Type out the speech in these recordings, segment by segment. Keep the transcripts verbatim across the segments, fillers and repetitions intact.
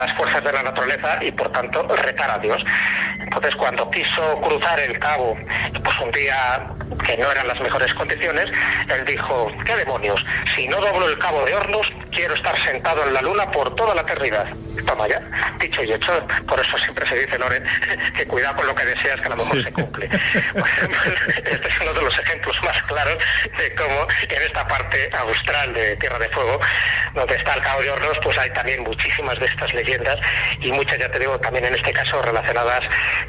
las fuerzas de la naturaleza y por tanto retar a Dios. Entonces cuando quiso cruzar el cabo, pues un día que no eran las mejores condiciones, él dijo, ¿qué demonios? Si no doblo el cabo de Hornos, quiero estar sentado en la luna por toda la eternidad. Toma ya, dicho y hecho. Por eso siempre se dice, Loren, que cuidado con lo que deseas, que a lo mejor se cumple. Este es uno de los ejemplos más claros de cómo en esta parte austral de Tierra de Fuego, donde está el cabo de Hornos, pues hay también muchísimas de estas leyendas y muchas, ya te digo, también en este caso relacionadas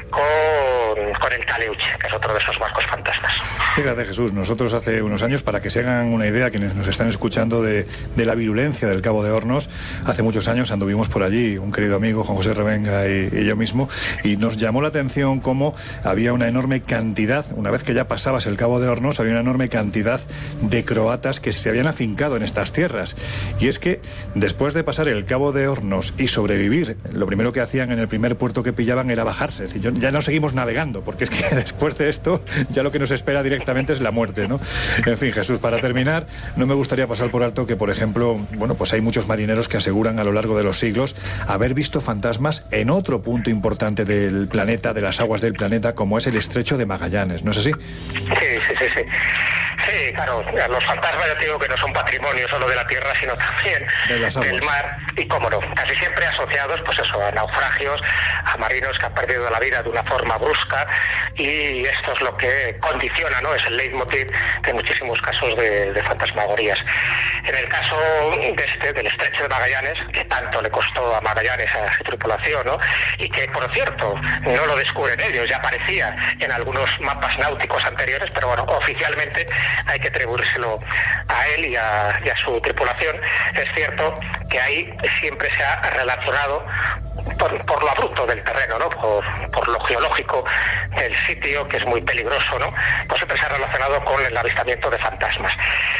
con, con el Caleuche, que es otro de esos barcos fantasmas. Fíjate, Jesús, nosotros hace unos años, para que se hagan una idea quienes nos están escuchando de, de la virulencia del Cabo de Hornos, hace muchos años anduvimos por allí, un querido amigo, Juan José Revenga y, y yo mismo, y nos llamó la atención cómo había una enorme cantidad, una vez que ya pasabas el Cabo de Hornos, había una enorme cantidad de croatas que se habían afincado en estas tierras. Y es que después de pasar el Cabo de Hornos y sobrevivir, lo primero que hacían en el primer puerto que pillaban era bajarse. Es decir, ya no seguimos navegando, porque es que después de esto ya lo que nos espera directamente es la muerte, ¿no? En fin, Jesús, para terminar, no me gustaría pasar por alto que, por ejemplo, bueno, pues hay muchos marineros que aseguran a lo largo de los siglos haber visto fantasmas en otro punto importante del planeta, de las aguas del planeta, como es el Estrecho de Magallanes, ¿no es así? Sí, sí, sí, sí. Sí, claro, los fantasmas ya te digo que no son patrimonio solo de la tierra, sino también de del mar, y cómo no, casi siempre asociados, pues eso, a naufragios, a marinos que han perdido la vida de una forma brusca, y esto es lo que condiciona, ¿no? Es el leitmotiv de muchísimos casos de, de fantasmagorías. En el caso de este, del Estrecho de Magallanes, que tanto le costó a Magallanes, a su tripulación, ¿no? Y que, por cierto, no lo descubren ellos, ya aparecía en algunos mapas náuticos anteriores, pero bueno, oficialmente hay que atribuírselo a él y a, y a su tripulación. Es cierto que ahí siempre se ha relacionado por, por lo abrupto del terreno, ¿no? Por, por lo geológico del sitio, que es muy peligroso, ¿no? Pues siempre se ha relacionado con el avistamiento de fantasmas.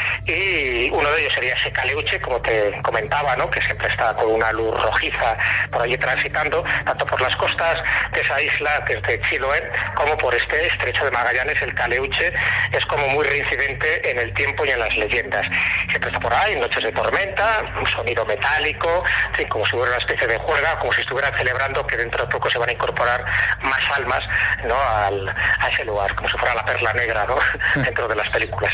Y uno de ellos sería ese Caleuche, como te comentaba, ¿no? Que siempre está con una luz rojiza por allí transitando, tanto por las costas de esa isla, desde Chiloé, como por este Estrecho de Magallanes. El Caleuche es como muy reincidente en el tiempo y en las leyendas. Siempre está por ahí, noches de tormenta, un sonido metálico, en fin, como si hubiera una especie de juerga, como si estuvieran celebrando que dentro de poco se van a incorporar más almas, ¿no? Al, a ese lugar, como si fuera la perla negra, ¿no? Dentro de las películas.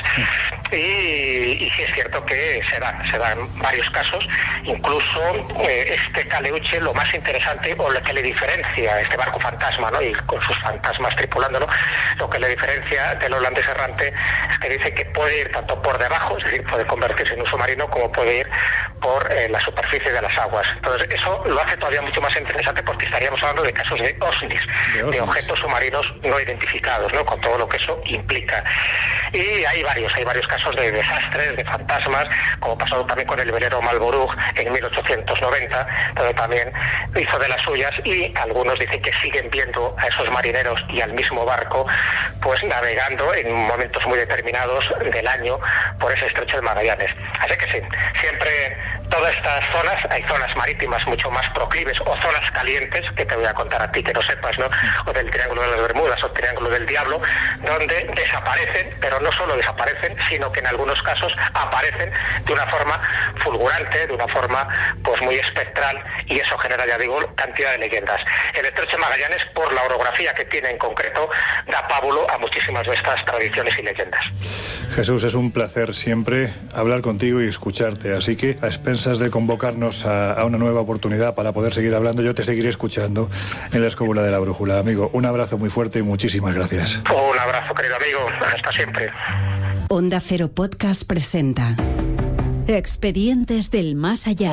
Y Y sí es cierto que se dan, se dan varios casos, incluso eh, este Caleuche, lo más interesante o lo que le diferencia a este barco fantasma, ¿no? Y con sus fantasmas tripulándolo, lo que le diferencia del holandés errante es que dice que puede ir tanto por debajo, es decir, puede convertirse en un submarino, como puede ir por eh, la superficie de las aguas. Entonces eso lo hace todavía mucho más interesante, porque estaríamos hablando de casos de OSNIs, de, de objetos submarinos no identificados, ¿no? Con todo lo que eso implica. Y hay varios, hay varios casos de desastres, de fantasmas, como pasó también con el velero Malborug en mil ochocientos noventa, donde también hizo de las suyas, y algunos dicen que siguen viendo a esos marineros y al mismo barco pues navegando en momentos muy determinados del año por ese Estrecho de Magallanes. Así que sí, siempre todas estas zonas, hay zonas marítimas mucho más proclives o zonas calientes, que te voy a contar a ti que no sepas, ¿no? O del Triángulo de las Bermudas o Triángulo del Diablo, donde desaparecen, pero no solo desaparecen, sino que en algunos casos aparecen de una forma fulgurante, de una forma pues muy espectral, y eso genera, ya digo, cantidad de leyendas. El Estrecho de Magallanes, por la orografía que tiene en concreto, da pábulo a muchísimas de estas tradiciones y leyendas. Jesús, es un placer siempre hablar contigo y escucharte, así que a expensas de convocarnos a, a una nueva oportunidad para poder seguir hablando, yo te seguiré escuchando en la escóbula de la brújula. Amigo, un abrazo muy fuerte y muchísimas gracias. Un abrazo, querido amigo, hasta siempre. Onda Cero Podcast presenta Expedientes del Más Allá.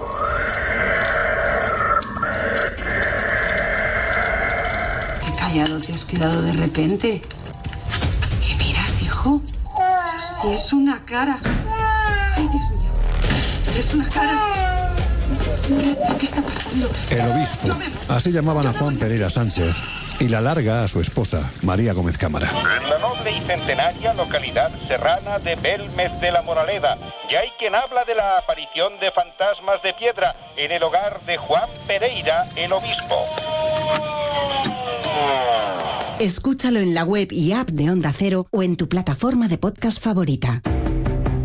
Qué callado te has quedado de repente. ¿Qué miras, hijo? Si es una cara. Ay, Dios mío. Es una cara. ¿Qué está pasando? El obispo. Así llamaban a Juan Pereira Sánchez. Y la larga a su esposa, María Gómez Cámara. En la noble y centenaria localidad serrana de Belmes de la Moraleda, ya hay quien habla de la aparición de fantasmas de piedra en el hogar de Juan Pereira, el obispo. Escúchalo en la web y app de Onda Cero o en tu plataforma de podcast favorita.